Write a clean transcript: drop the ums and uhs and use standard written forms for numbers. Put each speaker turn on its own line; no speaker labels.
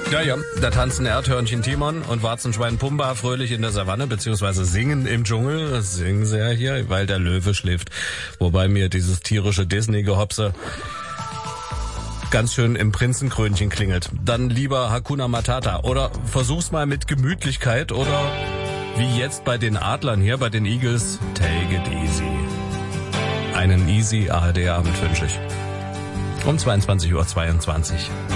Ja, ja, da tanzen Erdhörnchen Timon und Warzenschwein Pumba fröhlich in der Savanne, beziehungsweise singen im Dschungel. Das singen sie ja hier, weil der Löwe schläft. Wobei mir dieses tierische Disney-Gehopse ganz schön im Prinzenkrönchen klingelt. Dann lieber Hakuna Matata. Oder versuch's mal mit Gemütlichkeit oder wie jetzt bei den Adlern hier, bei den Eagles, take it easy. Einen easy ARD-Abend wünsche ich. Um 22:22 Uhr.